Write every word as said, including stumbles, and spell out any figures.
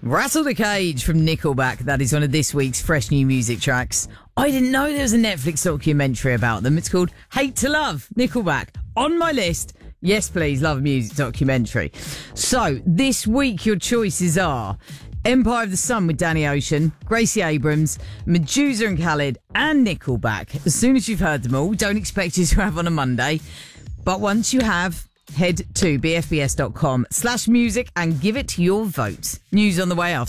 Rattle the Cage from Nickelback. That is one of this week's fresh new music tracks. I didn't know there was a Netflix documentary about them. It's called Hate to Love, Nickelback. On my list. Yes, please, love a music documentary. So, this week your choices are Empire of the Sun with Danny Ocean, Gracie Abrams, Medusa and Khaled, and Nickelback. As soon as you've heard them all, don't expect you to have on a Monday. But once you have, head to bfbs.com slash music and give it your vote. News on the way after.